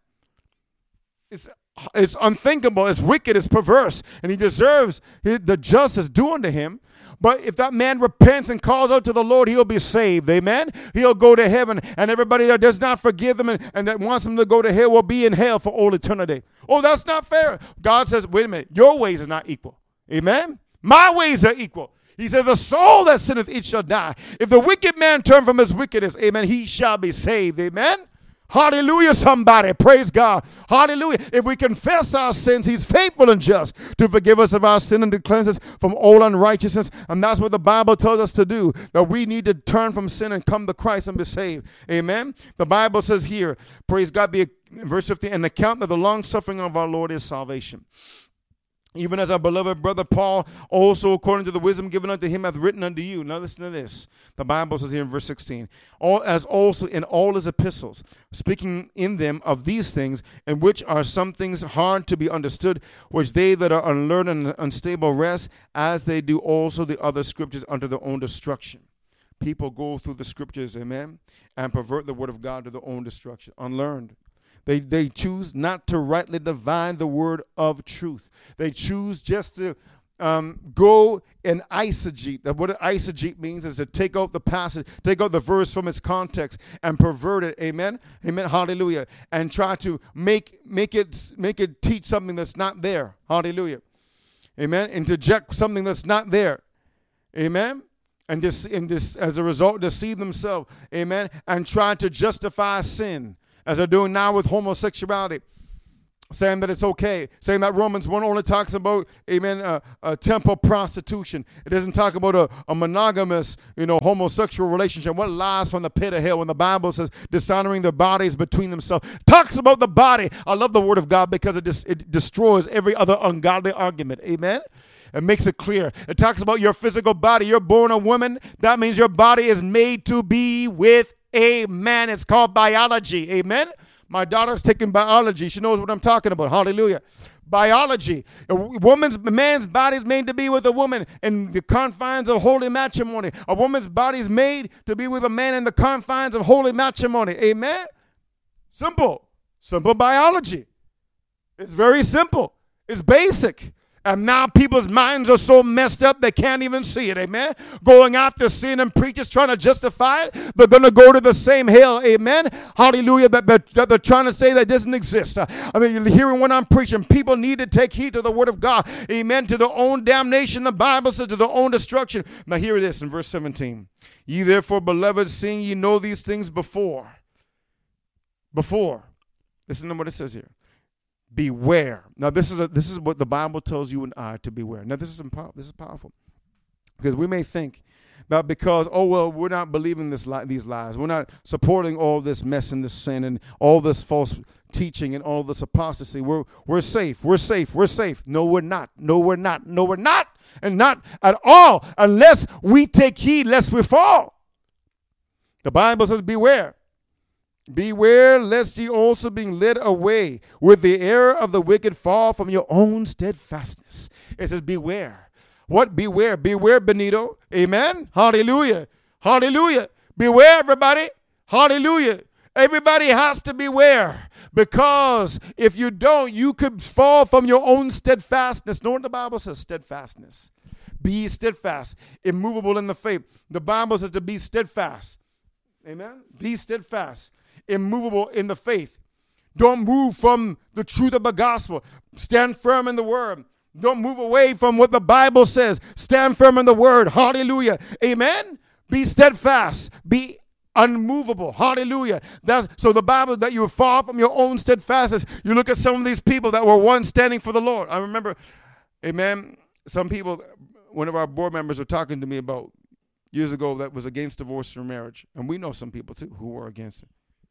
It's It's unthinkable, it's wicked, it's perverse, and he deserves the justice due unto him. But if that man repents and calls out to the Lord, he'll be saved. Amen. He'll go to heaven, and everybody that does not forgive them and, and that wants them to go to hell will be in hell for all eternity. Oh, that's not fair. God says, wait a minute, your ways are not equal. Amen. My ways are equal. He says, the soul that sinneth, it shall die. If the wicked man turn from his wickedness, amen, he shall be saved. Amen. Hallelujah, somebody. Praise God. Hallelujah. If we confess our sins, he's faithful and just to forgive us of our sin and to cleanse us from all unrighteousness. And that's what the Bible tells us to do, that we need to turn from sin and come to Christ and be saved. Amen. The Bible says here, praise God, be verse fifteen, and account that the long suffering of our Lord is salvation. Even as our beloved brother Paul also, according to the wisdom given unto him, hath written unto you. Now listen to this. The Bible says here in verse sixteen, all, as also in all his epistles, speaking in them of these things, in which are some things hard to be understood, which they that are unlearned and unstable rest, as they do also the other scriptures unto their own destruction. People go through the scriptures, amen, and pervert the word of God to their own destruction. Unlearned. They, they choose not to rightly divine the word of truth. They choose just to um, go and eisegete. What an eisegete means is to take out the passage, take out the verse from its context and pervert it. Amen? Amen. Hallelujah. And try to make, make, it, make it teach something that's not there. Hallelujah. Amen. Interject something that's not there. Amen. And this, and this, as a result, deceive themselves. Amen. And try to justify sin, as they're doing now with homosexuality, saying that it's okay, saying that Romans one only talks about, amen, uh, uh, temple prostitution. It doesn't talk about a, a monogamous, you know, homosexual relationship. What lies from the pit of hell when the Bible says dishonoring their bodies between themselves. Talks about the body. I love the word of God because it, dis- it destroys every other ungodly argument. Amen. It makes it clear. It talks about your physical body. You're born a woman. That means your body is made to be with a man. It's called biology. Amen. My daughter's taking biology. She knows what I'm talking about. Hallelujah. Biology. A woman's, a man's body is made to be with a woman in the confines of holy matrimony. A woman's body is made to be with a man in the confines of holy matrimony. Amen. Simple. Simple biology. It's very simple. It's basic. And now people's minds are so messed up they can't even see it. Amen. Going after sin and preachers trying to justify it. They're going to go to the same hell. Amen. Hallelujah. That, that, that they're trying to say that doesn't exist. Uh, I mean, you're hearing when I'm preaching. People need to take heed to the word of God. Amen. To their own damnation. The Bible says to their own destruction. Now here it is in verse seventeen. Ye therefore, beloved, seeing ye know these things before. Before. Listen to what it says here. Beware. Now, this is a, this is what the Bible tells you and I to beware. Now, this is empower, this is powerful, because we may think that because, oh, well, we're not believing this li- these lies. We're not supporting all this mess and this sin and all this false teaching and all this apostasy. We're, we're safe. We're safe. We're safe. No, we're not. No, we're not. No, we're not. And not at all unless we take heed lest we fall. The Bible says beware. Beware lest ye also being led away with the error of the wicked fall from your own steadfastness. It says beware. What beware? Beware, Benito. Amen. Hallelujah. Hallelujah. Beware, everybody. Hallelujah. Everybody has to beware, because if you don't, you could fall from your own steadfastness. Know what the Bible says? Steadfastness. Be steadfast, immovable in the faith. The Bible says to be steadfast. Amen. Be steadfast, immovable in the faith. Don't move from the truth of the gospel. Stand firm in the word. Don't move away from what the Bible says. Stand firm in the word. Hallelujah. Amen. Be steadfast. Be unmovable. Hallelujah. That's so the Bible that you fall from your own steadfastness. You look at some of these people that were once standing for the Lord. I remember, amen, some people, one of our board members were talking to me about years ago that was against divorce or marriage. And we know some people too who were against it.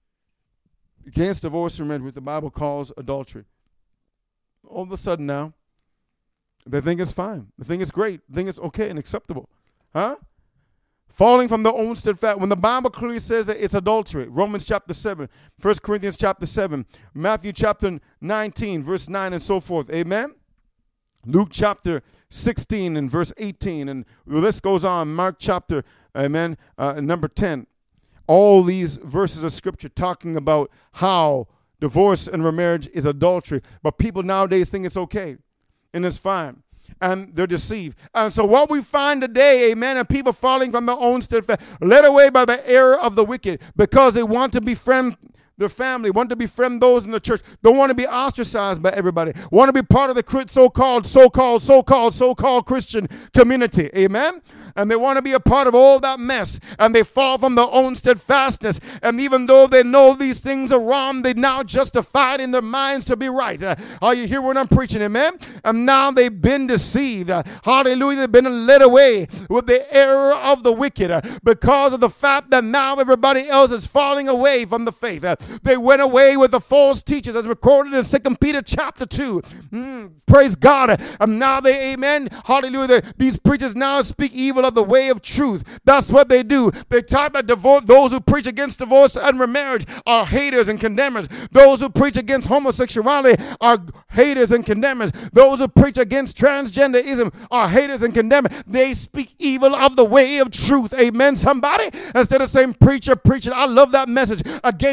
Against divorce or marriage, what the Bible calls adultery. All of a sudden now, they think it's fine. They think it's great. They think it's okay and acceptable. Huh? Falling from their own steadfast. When the Bible clearly says that it's adultery. Romans chapter seven, First Corinthians chapter seven, Matthew chapter nineteen, verse nine and so forth. Amen? Luke chapter sixteen and verse eighteen. And the list goes on. Mark chapter, amen, uh, number ten. All these verses of scripture talking about how divorce and remarriage is adultery. But people nowadays think it's okay and it's fine. And they're deceived. And so what we find today, amen, and people falling from their own steadfast, led away by the error of the wicked, because they want to befriend their family, want to befriend those in the church, don't want to be ostracized by everybody, want to be part of the so-called, so-called, so-called, so-called Christian community, amen? And they want to be a part of all that mess, and they fall from their own steadfastness, and even though they know these things are wrong, they now justify it in their minds to be right. Uh, are you hear what I'm preaching, amen? And now they've been deceived, uh, hallelujah, they've been led away with the error of the wicked, uh, because of the fact that now everybody else is falling away from the faith. Uh, They went away with the false teachers, as recorded in Second Peter chapter two. Mm, praise God. And now they, amen, hallelujah, these preachers now speak evil of the way of truth. That's what they do. They talk that divorce, those who preach against divorce and remarriage are haters and condemners. Those who preach against homosexuality are haters and condemners. Those who preach against transgenderism are haters and condemners. They speak evil of the way of truth. Amen, somebody? Instead of saying preacher, preacher, I love that message, against all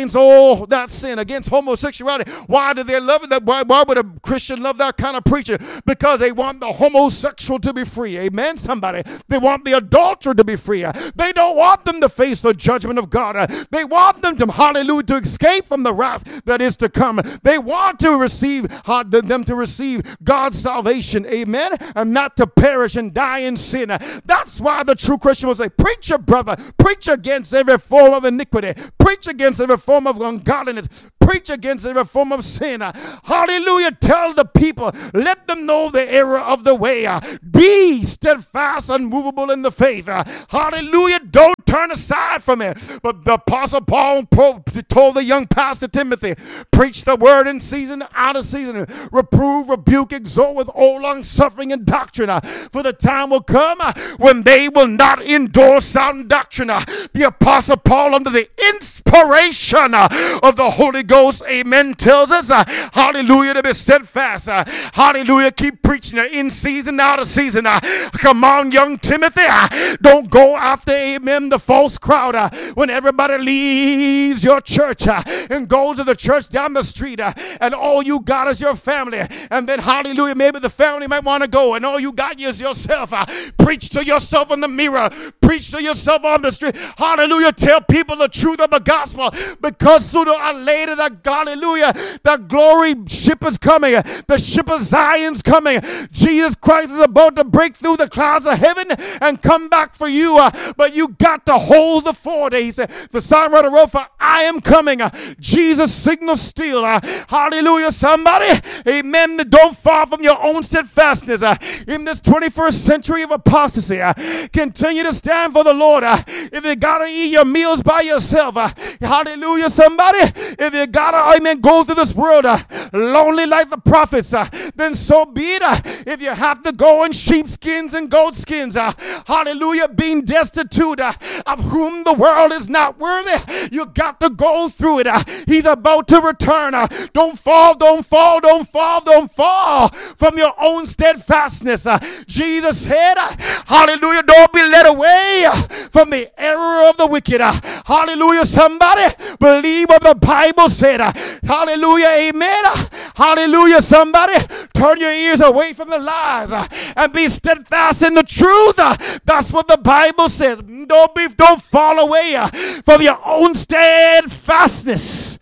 all that sin, against homosexuality. Why do they love it? Why, why would a Christian love that kind of preacher? Because they want the homosexual to be free. Amen, somebody. They want the adulterer to be free. They don't want them to face the judgment of God. They want them to, hallelujah, to escape from the wrath that is to come. They want to receive, them to receive God's salvation. Amen. And not to perish and die in sin. That's why the true Christian will say, preach, your brother. Preach against every form of iniquity. Preach against every form of ungodliness. Preach against every form of sin. Hallelujah. Tell the people. Let them know the error of the way. Be steadfast, unmovable in the faith. Hallelujah. Don't turn aside from it. But the Apostle Paul told the young pastor Timothy, preach the word in season, out of season. Reprove, rebuke, exhort with all long suffering and doctrine. For the time will come when they will not endure sound doctrine. The Apostle Paul, under the inspiration of the Holy Ghost, amen, tells us, uh, hallelujah, to be steadfast. Uh, hallelujah, keep preaching uh, in season, out of season. Uh, come on, young Timothy. Uh, don't go after, amen, the false crowd. Uh, when everybody leaves your church uh, and goes to the church down the street, uh, and all you got is your family. And then, hallelujah, maybe the family might want to go, and all you got is yourself. Uh, preach to yourself in the mirror. Preach to yourself on the street. Hallelujah, tell people the truth of the gospel, because sooner or later, the hallelujah, the glory ship is coming. The ship of Zion's coming. Jesus Christ is about to break through the clouds of heaven and come back for you. Uh, but you got to hold the fort. He said, the songwriter wrote, for I am coming. Uh, Jesus signals still. Uh, hallelujah, somebody. Amen. Don't fall from your own steadfastness. Uh, in this twenty-first century of apostasy, uh, continue to stand for the Lord. Uh, if you got to eat your meals by yourself, uh, hallelujah, somebody. If you gotta, amen, go through this world uh, lonely like the prophets, uh, then so be it. Uh, if you have to go in sheepskins and goatskins, uh, hallelujah, being destitute, uh, of whom the world is not worthy, you got to go through it. Uh, he's about to return. Uh, don't fall, don't fall, don't fall, don't fall from your own steadfastness. Uh, Jesus said, uh, hallelujah, don't be led away uh, from the error of the wicked. Uh, hallelujah, somebody believe what the Bible said. Uh, hallelujah, amen. Uh, hallelujah, somebody turn your ears away from the lies uh, and be steadfast in the truth. Uh, that's what the Bible says. Don't be, don't fall away uh, from your own steadfastness.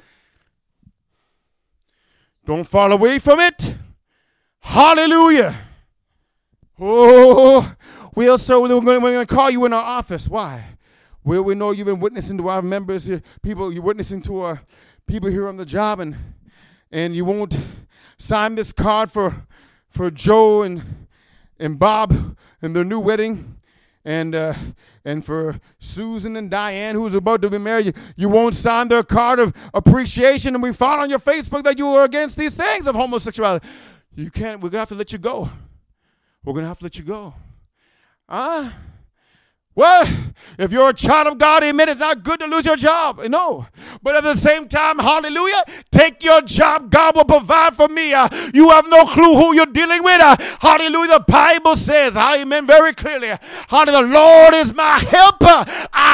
Don't fall away from it. Hallelujah. Oh, well, so we're going to call you in our office. Why? Well, we know you've been witnessing to our members here, people, you're witnessing to our people here on the job, and and you won't sign this card for for Joe and and Bob and their new wedding, and uh, and for Susan and Diane, who's about to be married. You, you won't sign their card of appreciation, and we found on your Facebook that you were against these things of homosexuality. You can't, we're going to have to let you go. We're going to have to let you go. Ah. Uh, Well, if you're a child of God, amen, it's not good to lose your job. No. But at the same time, hallelujah, take your job. God will provide for me. Uh, you have no clue who you're dealing with. Uh, hallelujah. The Bible says, amen, very clearly, hallelujah, the Lord is my helper.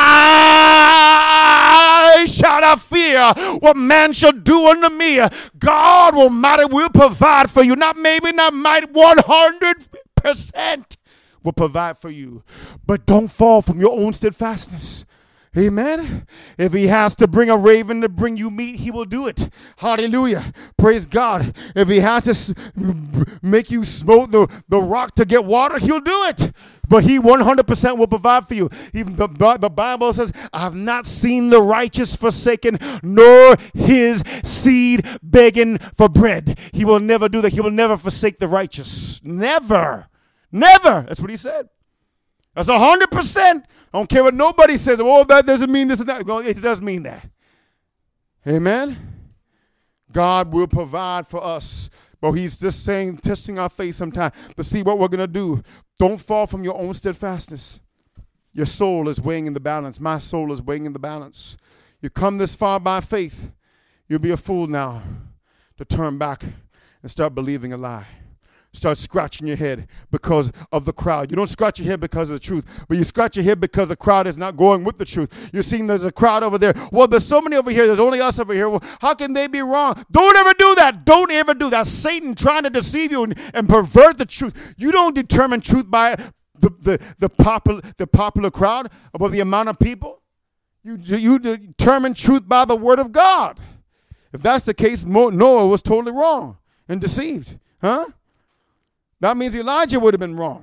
I shall not fear what man shall do unto me. God Almighty will provide for you. Not maybe, not might, one hundred percent. Will provide for you. But don't fall from your own steadfastness. Amen. If he has to bring a raven to bring you meat, he will do it. Hallelujah. Praise God. If he has to s- make you smoke the, the rock to get water, he'll do it. But he one hundred percent will provide for you. Even the, the Bible says, I have not seen the righteous forsaken, nor his seed begging for bread. He will never do that. He will never forsake the righteous. Never. Never. That's what he said. That's a hundred percent. I don't care what nobody says. Oh, that doesn't mean this and that. It does mean that. Amen. God will provide for us. But he's just saying, testing our faith sometime to see what we're going to do. Don't fall from your own steadfastness. Your soul is weighing in the balance. My soul is weighing in the balance. You come this far by faith. You'll be a fool now to turn back and start believing a lie. start scratching your head because of the crowd. You don't scratch your head because of the truth, but you scratch your head because the crowd is not going with the truth. You're seeing there's a crowd over there. Well, there's so many over here. There's only us over here. Well, how can they be wrong? Don't ever do that. Don't ever do that. Satan trying to deceive you and, and pervert the truth. You don't determine truth by the, the, the, popular, the popular crowd, about the amount of people. You, you determine truth by the word of God. If that's the case, Noah was totally wrong and deceived. Huh? That means Elijah would have been wrong.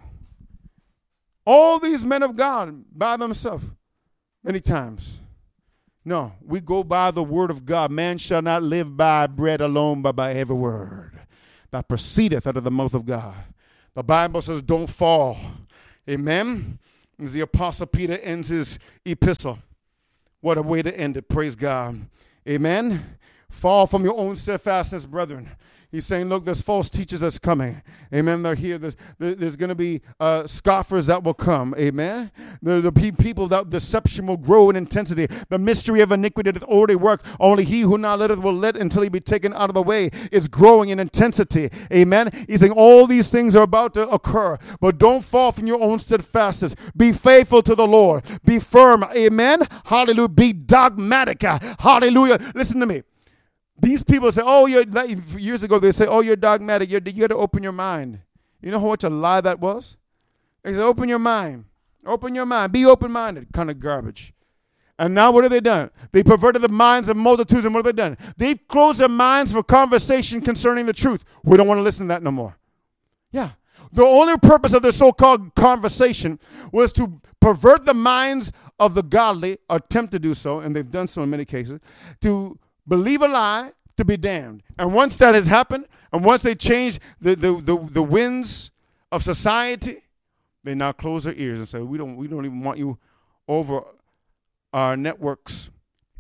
All these men of God by themselves, many times. No, we go by the word of God. Man shall not live by bread alone, but by every word that proceedeth out of the mouth of God. The Bible says, don't fall. Amen? As the Apostle Peter ends his epistle. What a way to end it. Praise God. Amen? Fall from your own steadfastness, brethren. He's saying, look, there's false teachers that's coming. Amen. They're here. There's, there's going to be uh, scoffers that will come. Amen. The, the pe- people that deception will grow in intensity. The mystery of iniquity doth already work. Only he who now letteth will let until he be taken out of the way. It's growing in intensity. Amen. He's saying all these things are about to occur. But don't fall from your own steadfastness. Be faithful to the Lord. Be firm. Amen. Hallelujah. Be dogmatic. Hallelujah. Listen to me. These people say, oh, you're, years ago they say, oh, you're dogmatic. You're, you got to open your mind. You know how much a lie that was? They say, open your mind. Open your mind. Be open-minded. Kind of garbage. And now what have they done? They perverted the minds of multitudes, and what have they done? They've closed their minds for conversation concerning the truth. We don't want to listen to that no more. Yeah. The only purpose of their so-called conversation was to pervert the minds of the godly, or attempt to do so, and they've done so in many cases, to believe a lie to be damned. And once that has happened, and once they change the, the, the, the winds of society, they now close their ears and say, we don't we don't even want you over our networks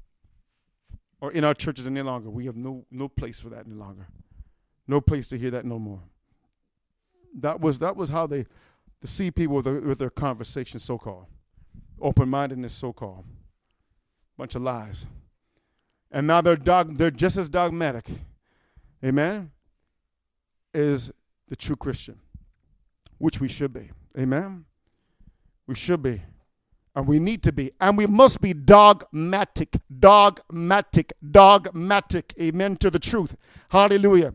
or in our churches any longer. We have no no place for that any longer. No place to hear that no more. That was that was how they deceive people with their, with their conversation, so-called. Open-mindedness, so-called. Bunch of lies. And now they're dog, they're just as dogmatic, amen, is the true Christian, which we should be, amen. We should be, and we need to be, and we must be dogmatic, dogmatic, dogmatic, amen, to the truth. Hallelujah.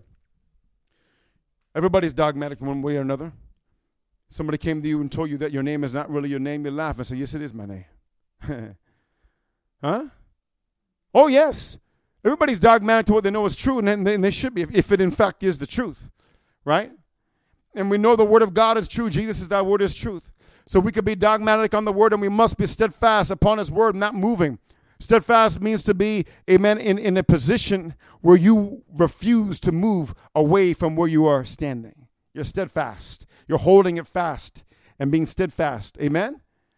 Everybody's dogmatic in one way or another. Somebody came to you and told you that your name is not really your name. You laugh and say, yes, it is my name. Huh? Oh, yes. Everybody's dogmatic to what they know is true, and they, and they should be, if, if it in fact is the truth, right? And we know the word of God is true. Jesus is that word is truth. So we could be dogmatic on the word, and we must be steadfast upon his word, not moving. Steadfast means to be, amen, in, in a position where you refuse to move away from where you are standing. You're steadfast. You're holding it fast and being steadfast. Amen?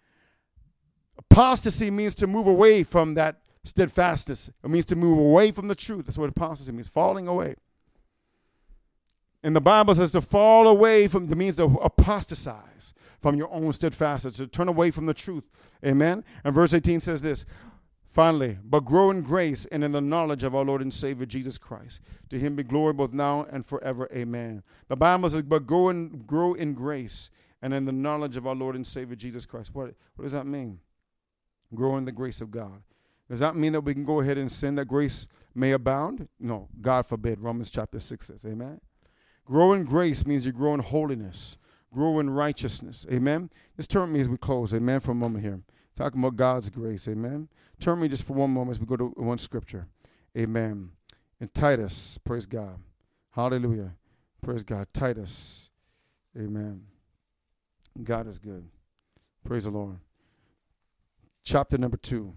Apostasy means to move away from that steadfastness. It means to move away from the truth. That's what apostasy means, falling away. And the Bible says to fall away from, it means to apostatize from your own steadfastness, to turn away from the truth. Amen? And verse eighteen says this, finally, but grow in grace and in the knowledge of our Lord and Savior Jesus Christ. To him be glory both now and forever. Amen. The Bible says, but grow in, grow in grace and in the knowledge of our Lord and Savior Jesus Christ. What, what does that mean? Grow in the grace of God. Does that mean that we can go ahead and sin that grace may abound? No, God forbid. Romans chapter six says, amen. Grow in grace means you grow in holiness. Grow in righteousness. Amen. Just turn with me as we close. Amen. For a moment here. Talking about God's grace. Amen. Turn with me just for one moment as we go to one scripture. Amen. In Titus. Praise God. Hallelujah. Praise God. Titus. Amen. God is good. Praise the Lord. Chapter number two.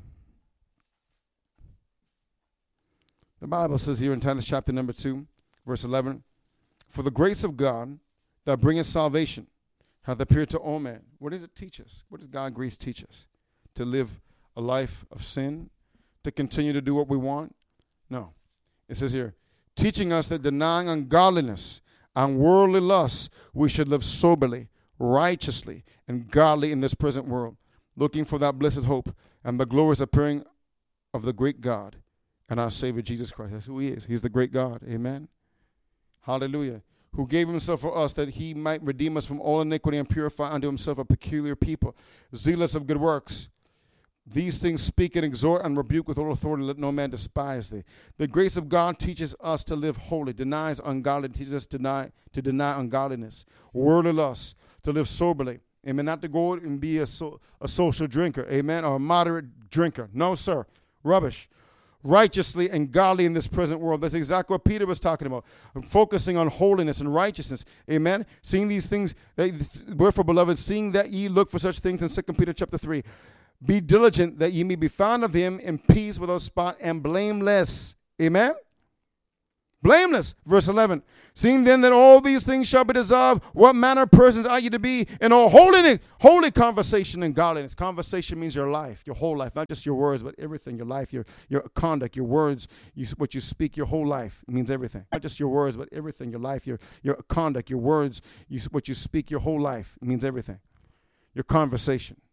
The Bible says here in Titus chapter number two, verse eleven, for the grace of God that bringeth salvation hath appeared to all men. What does it teach us? What does God's grace teach us? To live a life of sin? To continue to do what we want? No. It says here, teaching us that denying ungodliness and worldly lusts, we should live soberly, righteously, and godly in this present world, looking for that blessed hope and the glorious appearing of the great God and our Savior Jesus Christ. That's who he is. He's the great God. Amen. Hallelujah. who gave himself for us that he might redeem us from all iniquity and purify unto himself a peculiar people, zealous of good works. These things speak and exhort and rebuke with all authority. Let no man despise thee. The grace of God teaches us to live holy, denies ungodliness, teaches us to deny, to deny ungodliness, worldly lust, to live soberly. Amen. Not to go and be a, so, a social drinker. Amen. Or a moderate drinker. No, sir. Rubbish. Righteously and godly in this present world. That's exactly what Peter was talking about. Focusing on holiness and righteousness. Amen. Seeing these things, wherefore, beloved, seeing that ye look for such things in Second Peter chapter three. Be diligent that ye may be found of him in peace, without spot, and blameless. Amen? Blameless. Verse eleven. Seeing then that all these things shall be dissolved, what manner of persons are you to be in all holiness, holy conversation and godliness? Conversation means your life, your whole life, not just your words, but everything, your life, your, your conduct, your words, you, what you speak, your whole life. It means everything. Not just your words, but everything, your life, your, your conduct, your words, you, what you speak, your whole life. It means everything. Your conversation.